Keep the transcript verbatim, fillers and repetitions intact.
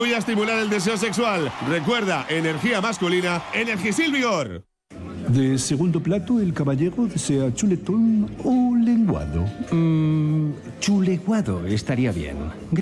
Voy a estimular el deseo sexual. Recuerda, energía masculina, Energisil Vigor. De segundo plato, el caballero desea chuletón o lenguado. Mmm, chuleguado estaría bien.